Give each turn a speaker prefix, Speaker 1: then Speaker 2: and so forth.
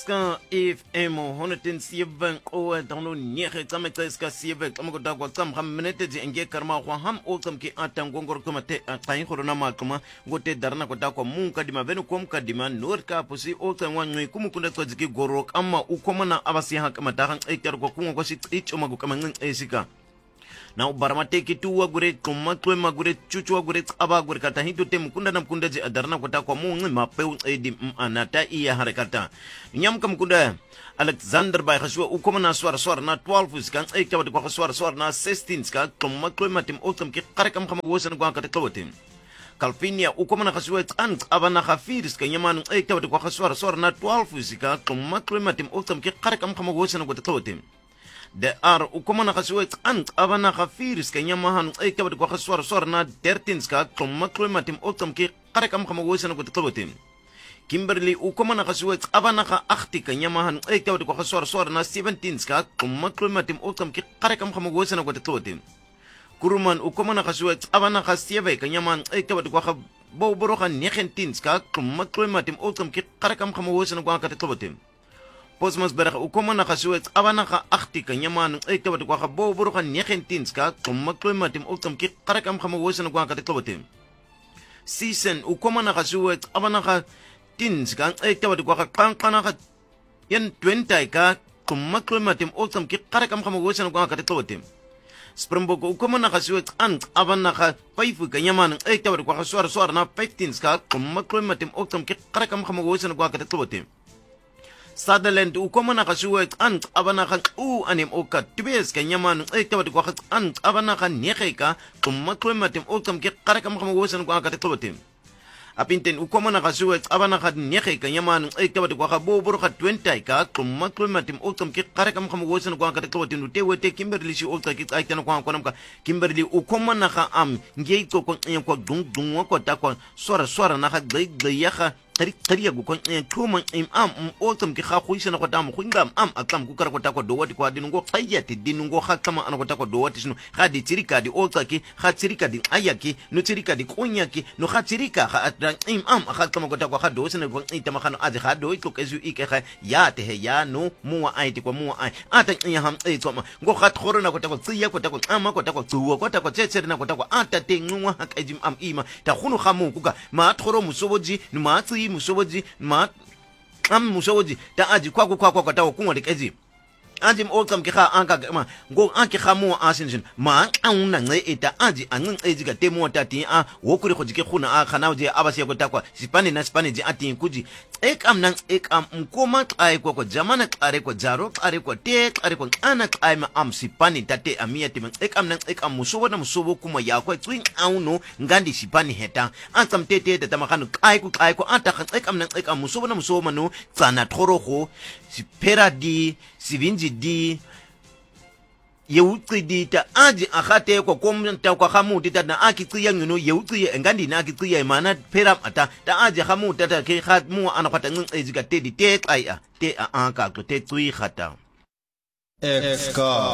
Speaker 1: Ska FM 107 qowa dawno nyehe tsame ska sieve tsamo da kwa tsam ham minute ji enge karma kwa ham o tsam ki atan gongor kuma te tain khorona ma kuma gote darna ko da kwa mun kadima venu kom kadima nor ka pusi o tsam wa ngui kumu kunda ko jiki gorok amma u koma na abasi ha kama da han ekar ko kungo ko sit icho magu kama ngin esika na ubaramate kitu wa gure kuma twe magure chuchu wa gure aba gure kata hindu te mukunda na mkunda je adarna kota kwa mungi mapeu edi anata iya harekata nyam kam kunda Alexander by khashwa ukoma na swar na 12 kan ekta wa kwa swar na 16 ka kuma twe matim otam ki qarakam khama wosan kwa kata tlotim Kalfinia ukoma na khashwa an abana khafirs ka yaman ekta wa kwa swar na 12 ka kuma twe matim otam ki qarakam khama wosan kwa tlotim de ar ukoma na khaswet ant abana khafiris kanya mahan ekabad ko khaswar na 13 ska klumma matim otam ki qarakam khama wosan ko tlotim Kimberly ukoma na khaswet abana kha akhti kanya mahan ekabad ko khaswar na 17 ska klumma matim otam ki qarakam khama wosan ko tlotim Kuruman ukoma na khaswet abana kha sieve kanya mahan ekabad ko kha boboro kha 19 ska klumma matim otam ki qarakam khama wosan ko tlotim Posmas berg ukoma na khaswet abana kha akhti ka nyaman ekabad ko kha boboro kha 19 ska kuma matim otam ki qarakam khama wosan ko ka tlotim season ukoma na khaswet abana kha tins ka ekabad ko kha qankana kha yan 20 ka kuma matim otam ki qarakam khama wosan ko ka tlotim Springbok ukoma na khaswet ant abana kha 5 ka nyaman ekabad ko kha swar na 15 ska kuma matim otam ki qarakam khama wosan ko ka tlotim Sutherland ukoma na khaswet ant abana kha u anim oka tibes ka nyaman ekabad ko kha ant abana kha nekheka kuma matim otam ki qarakam khama wosan ko ka tlotim Apinten ukoma na khaswet abana kha nekheka nyaman ekabad ko kha bobor kha 20 ka kuma matim otam ki qarakam khama wosan ko ka tlotim te wete Kimberly shi olta ki aitan ko ka Kimberly ukoma na kha am ngei ko dung ko ta ko swara na kha ya kha tari gu kon tuman otam ki kha khuisana ko dam khungam atam ku kar ko ta ko dowati ko adinungo khayati dinungo kha kama an ko ta ko dowati sunu kha di tirika di ota ki kha tirika di ayaki no tirika di kunyaki no kha tirika kha atran kha kama ko ta ko kha dowsana ko itama kha no azi kha do ko kezu ike kha ya te he ya no muwa ai ti ko muwa ai ata ham tsoma ngo kha thorona ko ta ko tsiya ko ta ko ko ta ko tsuwa ko ta ko tsetserina ko ta ko ata te ngwa ha ka ima ta khunu kha mu ku ka ma thoro musoboji ni ma tsi musoboji ma musoboji ta aji kwa ta kunwa de kezi aji otam ki kha anka ma go anki kha mu asinjin ma auna ngai eta aji anin eji ga temo ta ti a wokuri ko jike khuna a khana je abasi ko takwa sipani ji ati kuji ekam mkoma ai ko jamana are ko jaro are ko te are ko ana ai ma sipani tate amia ti ekam musobo kuma ya ko twin auno ngandi sipani heta antam tete ta makano ai ko ata ekam musobo no tsana thorogo sipera di sivinji di yewutsi di ta aji akhate ko komta ko khamu di ta na akitsi yangino yewutsi engandi na akitsi ya mana peram ata ta aji khamu ta ta ke khamu ana khata ngin ejiga te di te ai a te a ka to te tsui khata